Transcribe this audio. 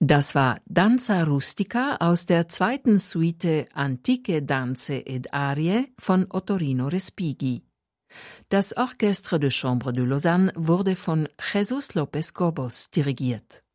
Das war Danza Rustica aus der zweiten Suite Antiche Danze ed Arie von Ottorino Respighi. Das Orchestre de Chambre de Lausanne wurde von Jesús López Cobos dirigiert.